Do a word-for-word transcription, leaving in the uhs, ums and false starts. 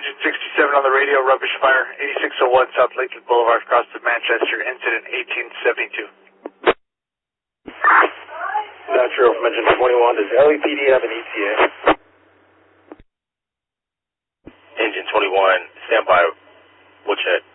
engine sixty-seven on the radio, rubbish fire, eighty-six oh one South Lakeland Boulevard, across to Manchester, incident eighteen seventy-two. Nitro from engine twenty-one, does L A P D have an E T A? Engine twenty-one, stand by, we'll check.